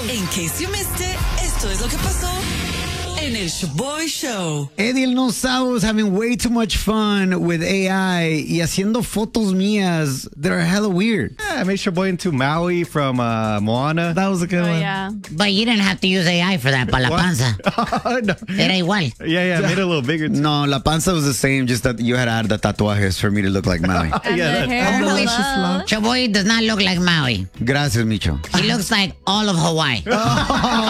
In case you missed it, esto es lo que pasó en el Shaboy Show. Eddie el No Sabo was having way too much fun with AI y haciendo fotos mías that are hella weird. Yeah, I made Shaboy into Maui from Moana. That was a good one. Yeah. But you didn't have to use AI for that, para la panza. No. Era igual. Yeah, I made it a little bigger. Too. No, la panza was the same, just that you had to add the tatuajes for me to look like Maui. And the hair. Hello. Chaboy does not look like Maui. Gracias, Micho. He looks like all of Hawaii.